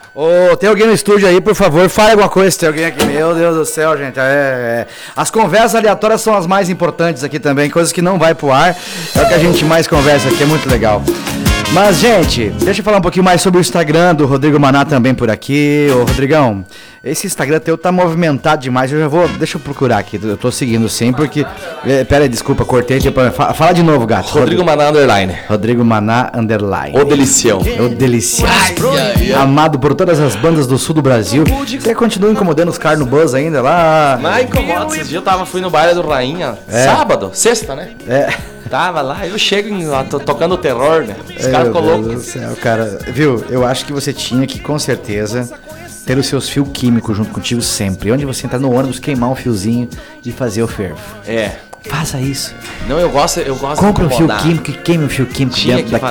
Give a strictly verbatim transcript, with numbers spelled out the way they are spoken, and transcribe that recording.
Ô, tem alguém no estúdio aí, por favor, fale alguma coisa se tem alguém aqui. Meu Deus do céu, gente. É, é. As conversas aleatórias são as mais importantes aqui também, coisas que não vai pro ar. É o que a gente mais conversa aqui, é muito legal. Mas, gente, deixa eu falar um pouquinho mais sobre o Instagram do Rodrigo Maná também por aqui. Ô, Rodrigão, esse Instagram teu tá movimentado demais. Eu já vou... Deixa eu procurar aqui. Eu tô seguindo sim, porque... É, pera aí, desculpa, cortei. Tipo, fala, fala de novo, gato. Rodrigo Maná Underline. Rodrigo Maná Underline. O Delicião. O Delicião. Amado por todas as bandas do sul do Brasil. Você continua incomodando os caras no buzz ainda lá? Mas incomoda. Esses dias eu tava, fui no baile do Rainha. É. Sábado, sexta, né? É. Tava lá, eu chego em, lá, tô tocando o terror, né? Os é, caras ficam loucos. loucos. Céu, cara, viu? Eu acho que você tinha que, com certeza, ter os seus fios químicos junto contigo sempre. Onde você entrar no ônibus, queimar um fiozinho e fazer o fervo. É. Faça isso. Não, eu gosto, eu gosto Compre de um fio químico e queime um fio químico Tinha dentro que da